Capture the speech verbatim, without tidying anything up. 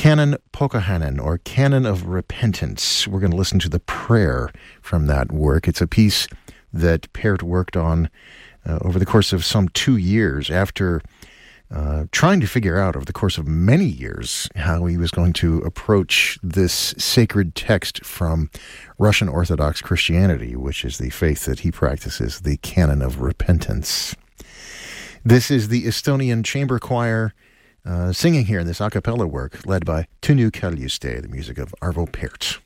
Canon Pokahanen, or Canon of Repentance. We're going to listen to the prayer from that work. It's a piece that Pärt worked on uh, over the course of some two years after uh, trying to figure out over the course of many years how he was going to approach this sacred text from Russian Orthodox Christianity, which is the faith that he practices, the Canon of Repentance. This is the Estonian Chamber Choir Uh, singing here in this a cappella work led by Tõnu Kaljuste, the music of Arvo Pärt.